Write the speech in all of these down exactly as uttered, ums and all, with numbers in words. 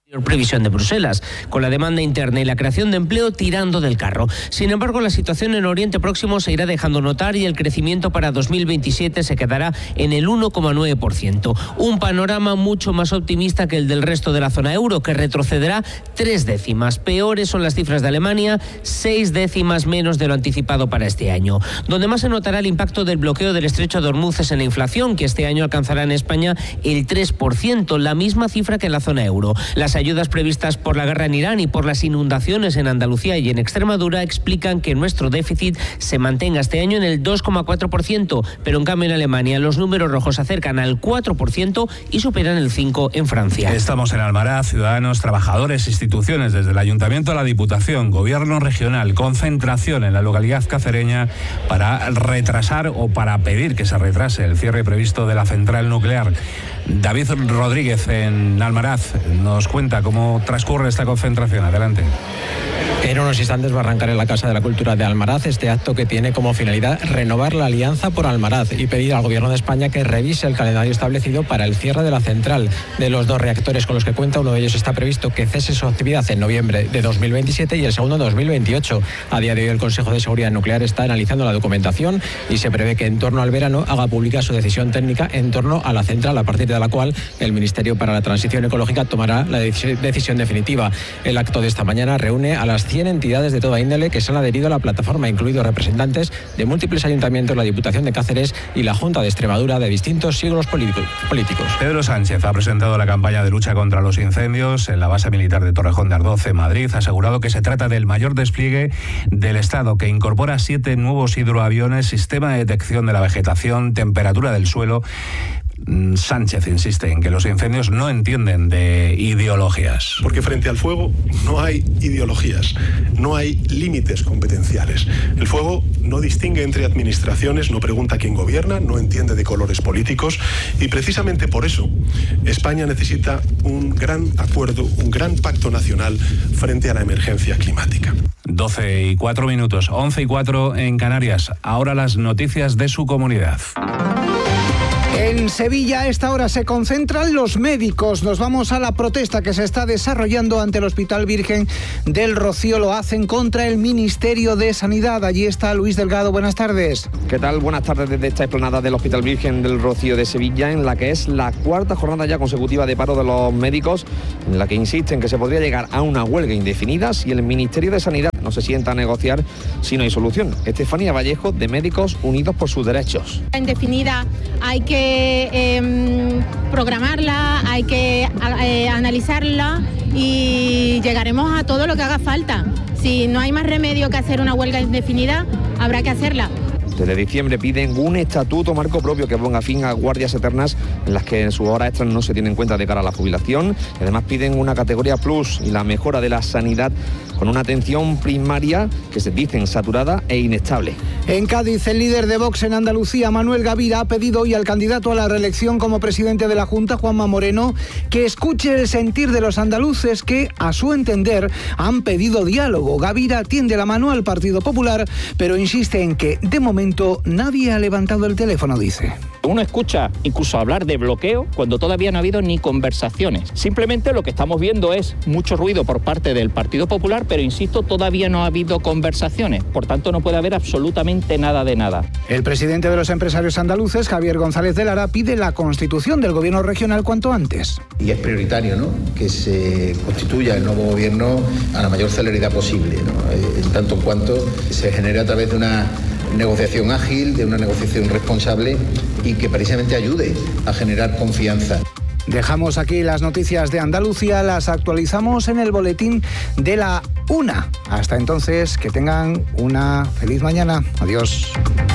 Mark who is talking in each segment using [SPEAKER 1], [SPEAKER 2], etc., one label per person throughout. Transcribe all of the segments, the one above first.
[SPEAKER 1] previsión de Bruselas, con la demanda interna y la creación de empleo tirando del carro. Sin embargo, la situación en Oriente Próximo se irá dejando notar y el crecimiento para dos mil veintisiete se quedará en el uno coma nueve por ciento. Un panorama mucho más optimista que el del resto de la zona euro, que retrocederá tres décimas. Peores son las cifras de Alemania, seis décimas menos de lo anticipado para este año. Donde más se notará el impacto del bloqueo del estrecho de Hormuz es en la inflación, que este año alcanzará en España el tres por ciento, la misma cifra que en la zona euro. Las ayudas previstas por la guerra en Irán y por las inundaciones en Andalucía y en Extremadura explican que nuestro déficit se mantenga este año en el dos coma cuatro por ciento, pero en cambio en Alemania los números rojos se acercan al cuatro por ciento y superan el cinco por ciento en Francia.
[SPEAKER 2] Estamos en Almaraz, ciudadanos, trabajadores, instituciones, desde el Ayuntamiento a la Diputación, Gobierno regional, concentración en la localidad cacereña para retrasar o para pedir que se retrase el cierre previsto de la central nuclear. David Rodríguez en Almaraz nos cuenta cómo transcurre esta concentración. Adelante.
[SPEAKER 3] En unos instantes va a arrancar en la Casa de la Cultura de Almaraz este acto que tiene como finalidad renovar la Alianza por Almaraz y pedir al Gobierno de España que revise el calendario establecido para el cierre de la central. De los dos reactores con los que cuenta, uno de ellos está previsto que cese su actividad en noviembre de dos mil veintisiete y el segundo en dos mil veintiocho. A día de hoy el Consejo de Seguridad Nuclear está analizando la documentación y se prevé que en torno al verano haga pública su decisión técnica en torno a la central, a partir de la cual el Ministerio para la Transición Ecológica tomará la decisión definitiva. El acto de esta mañana reúne a las cien entidades de toda índole que se han adherido a la plataforma, incluidos representantes de múltiples ayuntamientos, la Diputación de Cáceres y la Junta de Extremadura de distintos siglos políticos.
[SPEAKER 2] Pedro Sánchez ha presentado la campaña de lucha contra los incendios en la base militar de Torrejón de Ardoz, en Madrid. Ha asegurado que se trata del mayor despliegue del Estado, que incorpora siete nuevos hidroaviones, sistema de detección de la vegetación, temperatura del suelo. Sánchez insiste en que los incendios no entienden de ideologías.
[SPEAKER 4] Porque frente al fuego no hay ideologías, no hay límites competenciales. El fuego no distingue entre administraciones, no pregunta quién gobierna, no entiende de colores políticos y precisamente por eso España necesita un gran acuerdo, un gran pacto nacional frente a la emergencia climática.
[SPEAKER 2] doce y cuatro minutos, once y cuatro en Canarias. Ahora las noticias de su comunidad.
[SPEAKER 5] En Sevilla a esta hora se concentran los médicos. Nos vamos a la protesta que se está desarrollando ante el Hospital Virgen del Rocío. Lo hacen contra el Ministerio de Sanidad. Allí está Luis Delgado. Buenas tardes.
[SPEAKER 6] ¿Qué tal? Buenas tardes desde esta explanada del Hospital Virgen del Rocío de Sevilla, en la que es la cuarta jornada ya consecutiva de paro de los médicos, en la que insisten que se podría llegar a una huelga indefinida si el Ministerio de Sanidad no se sienta a negociar si no hay solución. Estefanía Vallejo, de Médicos Unidos por sus Derechos.
[SPEAKER 7] Indefinida hay que eh, programarla, hay que eh, analizarla y llegaremos a todo lo que haga falta. Si no hay más remedio que hacer una huelga indefinida, habrá que hacerla.
[SPEAKER 6] Desde diciembre piden un estatuto marco propio que ponga fin a guardias eternas en las que en sus horas extras no se tienen en cuenta de cara a la jubilación. Además piden una categoría plus y la mejora de la sanidad con una atención primaria que se dicen saturada e inestable.
[SPEAKER 5] En Cádiz, el líder de Vox en Andalucía, Manuel Gavira, ha pedido hoy al candidato a la reelección como presidente de la Junta, Juanma Moreno, que escuche el sentir de los andaluces que, a su entender, han pedido diálogo. Gavira tiende la mano al Partido Popular, pero insiste en que, de momento, nadie ha levantado el teléfono, dice.
[SPEAKER 8] Uno escucha incluso hablar de bloqueo cuando todavía no ha habido ni conversaciones. Simplemente lo que estamos viendo es mucho ruido por parte del Partido Popular, pero insisto, todavía no ha habido conversaciones. Por tanto, no puede haber absolutamente nada de nada.
[SPEAKER 5] El presidente de los empresarios andaluces, Javier González de Lara, pide la constitución del gobierno regional cuanto antes.
[SPEAKER 9] Y es prioritario, ¿no?, que se constituya el nuevo gobierno a la mayor celeridad posible, ¿no?, en tanto en cuanto se genere a través de una negociación ágil, de una negociación responsable y que precisamente ayude a generar confianza.
[SPEAKER 5] Dejamos aquí las noticias de Andalucía, las actualizamos en el boletín de la una. Hasta entonces, que tengan una feliz mañana. Adiós.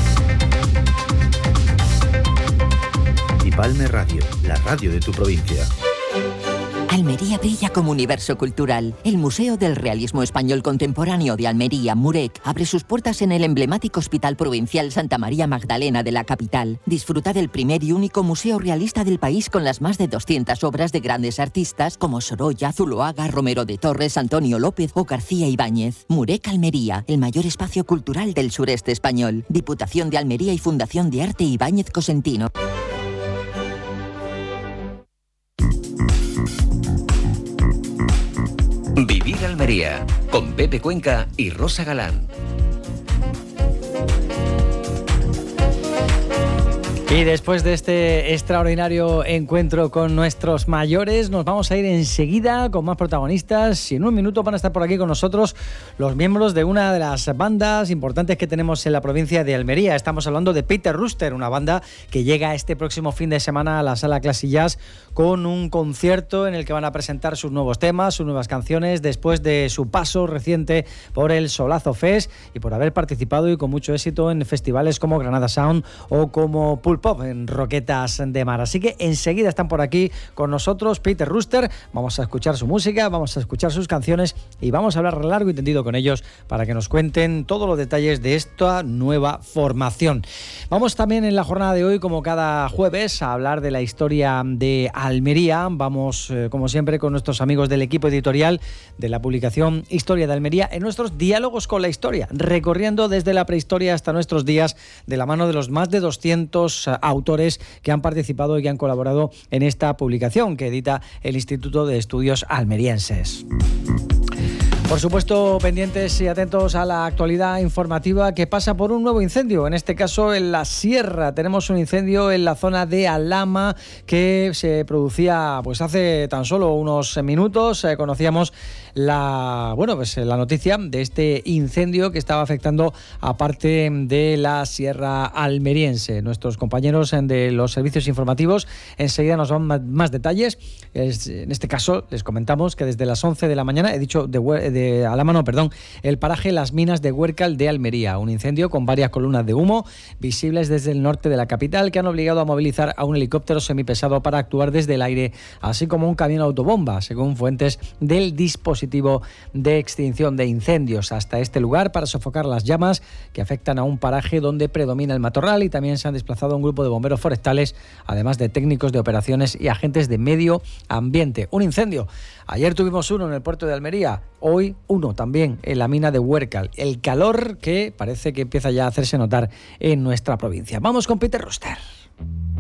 [SPEAKER 10] Palme Radio, la radio de tu provincia.
[SPEAKER 11] Almería brilla como universo cultural. El Museo del Realismo Español Contemporáneo de Almería, Murec, abre sus puertas en el emblemático Hospital Provincial Santa María Magdalena de la capital. Disfruta del primer y único museo realista del país con las más de doscientas obras de grandes artistas como Sorolla, Zuloaga, Romero de Torres, Antonio López o García Ibáñez. Murec Almería, el mayor espacio cultural del sureste español. Diputación de Almería y Fundación de Arte Ibáñez Cosentino.
[SPEAKER 12] Vivir Almería, con Pepe Cuenca y Rosa Galán.
[SPEAKER 13] Y después de este extraordinario encuentro con nuestros mayores, nos vamos a ir enseguida con más protagonistas y en un minuto van a estar por aquí con nosotros los miembros de una de las bandas importantes que tenemos en la provincia de Almería. Estamos hablando de Peter Rooster, una banda que llega este próximo fin de semana a la Sala Classic Jazz con un concierto en el que van a presentar sus nuevos temas, sus nuevas canciones, después de su paso reciente por el Solazo Fest y por haber participado y con mucho éxito en festivales como Granada Sound o como Pulp Pop en Roquetas de Mar. Así que enseguida están por aquí con nosotros Peter Rooster. Vamos a escuchar su música, vamos a escuchar sus canciones y vamos a hablar largo y tendido con ellos para que nos cuenten todos los detalles de esta nueva formación. Vamos también en la jornada de hoy, como cada jueves, a hablar de la historia de Almería. Vamos, eh, como siempre, con nuestros amigos del equipo editorial de la publicación Historia de Almería en nuestros diálogos con la historia, recorriendo desde la prehistoria hasta nuestros días de la mano de los más de doscientos autores que han participado y que han colaborado en esta publicación que edita el Instituto de Estudios Almerienses. Por supuesto, pendientes y atentos a la actualidad informativa que pasa por un nuevo incendio, en este caso en la Sierra. Tenemos un incendio en la zona de Alhama que se producía pues hace tan solo unos minutos. Eh, conocíamos la, bueno, pues, la noticia de este incendio que estaba afectando a parte de la Sierra Almeriense. Nuestros compañeros de los servicios informativos enseguida nos dan más, más detalles. Es, en este caso les comentamos que desde las once de la mañana, he dicho de, de De Alhama, no, perdón, el paraje Las Minas de Huércal de Almería. Un incendio con varias columnas de humo visibles desde el norte de la capital que han obligado a movilizar a un helicóptero semipesado para actuar desde el aire, así como un camión autobomba, según fuentes del dispositivo de extinción de incendios, hasta este lugar para sofocar las llamas que afectan a un paraje donde predomina el matorral, y también se han desplazado un grupo de bomberos forestales, además de técnicos de operaciones y agentes de medio ambiente. Un incendio. Ayer tuvimos uno en el puerto de Almería, hoy uno también en la mina de Huércal. El calor que parece que empieza ya a hacerse notar en nuestra provincia. Vamos con Peter Rooster.